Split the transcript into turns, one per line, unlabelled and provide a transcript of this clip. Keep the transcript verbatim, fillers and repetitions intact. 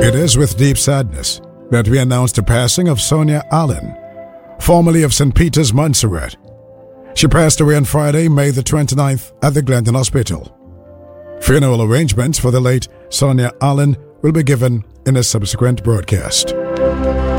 It is with deep sadness that we announce the passing of Sonia Allen, formerly of Saint Peter's, Montserrat. She passed away on Friday, May the twenty-ninth at the Glenton Hospital. Funeral arrangements for the late Sonia Allen will be given in a subsequent broadcast.